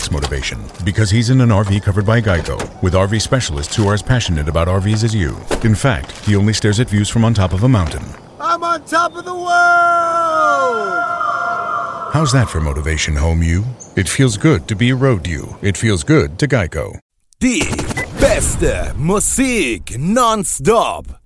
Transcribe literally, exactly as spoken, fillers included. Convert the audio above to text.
lacks motivation because he's in an R V covered by Geico with R V specialists who are as passionate about R Vs as you. In fact, he only stares at views from on top of a mountain. I'm on top of the world! How's that for motivation, home you? It feels good to be a road you. It feels good to Geico. Die beste Musik nonstop.